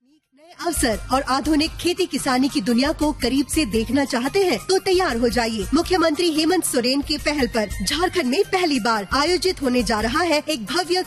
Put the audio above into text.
नए अवसर और आधुनिक खेती किसानी की दुनिया को करीब से देखना चाहते हैं तो तैयार हो जाइए। मुख्यमंत्री हेमंत सोरेन की पहल पर झारखंड में पहली बार आयोजित होने जा रहा है एक भव्य